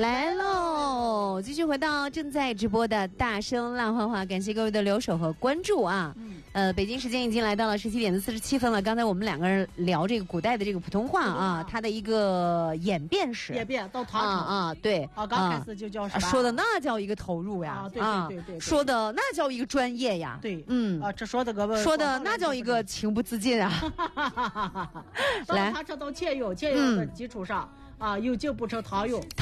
来喽！继续回到正在直播的大声浪花话，感谢各位的留守和关注啊。北京时间已经来到了17:47了。刚才我们两个人聊这个古代的这个普通话啊，它的一个演变史。 演变到唐朝啊，对。 刚开始就叫什么？ 说的那叫一个投入呀！ 对， 说的那叫一个专业呀！ 对，这说的那叫一个情不自禁啊！ 来，唐朝到乾佑的基础上啊，有酒不成唐用。